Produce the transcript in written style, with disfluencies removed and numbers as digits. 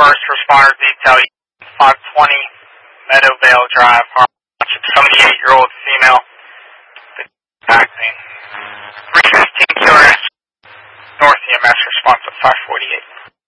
first responder detail, 520 Meadowvale Drive, 78-year-old female, vaccine. 315 QRS, North EMS response at 548.